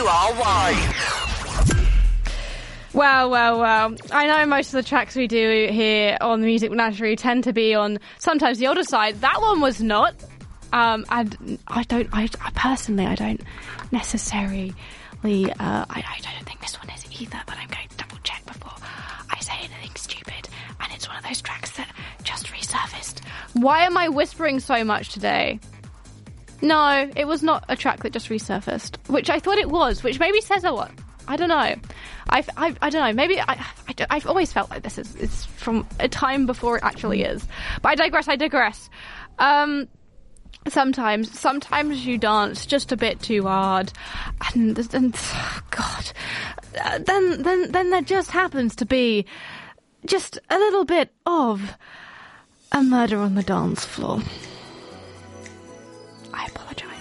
WRY. Well. I know most of the tracks we do here on the Music Menagerie tend to be on sometimes the older side. That one was not. And I personally don't necessarily, I don't think this one is either, but I'm going to double check before I say anything stupid. And it's one of those tracks that just resurfaced. Why am I whispering so much today? No, it was not a track that just resurfaced, which I thought it was, which maybe says a lot. I don't know. I don't know. Maybe I've always felt like this is from a time before it actually is. But I digress. Sometimes you dance just a bit too hard, and God, then there just happens to be just a little bit of a murder on the dance floor. I apologise.